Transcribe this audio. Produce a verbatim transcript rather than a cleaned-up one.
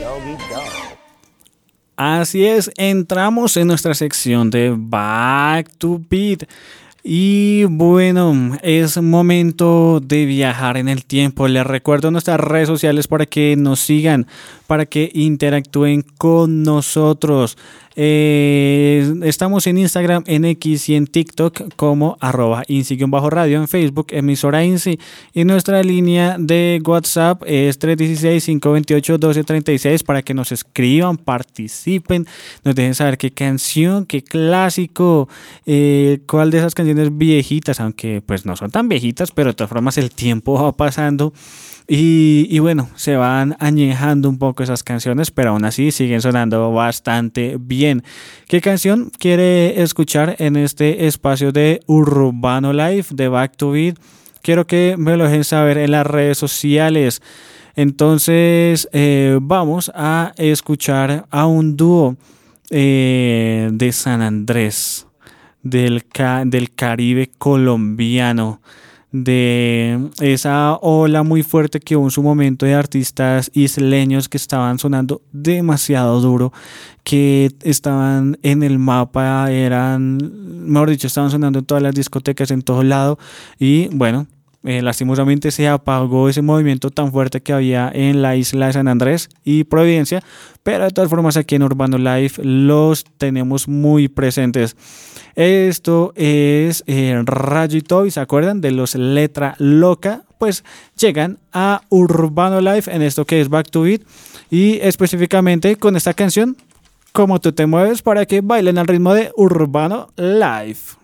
Así es, entramos en nuestra sección de Back to Beat. Y bueno, es momento de viajar en el tiempo. Les recuerdo nuestras redes sociales para que nos sigan, para que interactúen con nosotros. Eh, estamos en Instagram, en X y en TikTok como arroba insi-radio, en Facebook emisora Insi, y nuestra línea de WhatsApp es tres uno seis, cinco dos ocho, uno dos tres seis para que nos escriban, participen, nos dejen saber qué canción, qué clásico, eh, cuál de esas canciones viejitas, aunque pues no son tan viejitas, pero de todas formas el tiempo va pasando. Y, y bueno, se van añejando un poco esas canciones, pero aún así siguen sonando bastante bien. ¿Qué canción quiere escuchar en este espacio de Urbano Live de Back to Beat? Quiero que me lo dejen saber en las redes sociales. Entonces eh, vamos a escuchar a un dúo eh, de San Andrés, del, ca- del Caribe colombiano, de esa ola muy fuerte que hubo en su momento de artistas isleños que estaban sonando demasiado duro, que estaban en el mapa, eran, mejor dicho, estaban sonando en todas las discotecas, en todo lado, y bueno, eh, lastimosamente se apagó ese movimiento tan fuerte que había en la isla de San Andrés y Providencia, pero de todas formas aquí en Urbano Live los tenemos muy presentes. Esto es eh, Rayo y Toby, ¿se acuerdan de los Letra Loca? Pues llegan a Urbano Live en esto que es Back to Beat, y específicamente con esta canción, Como tú te mueves, para que bailen al ritmo de Urbano Live.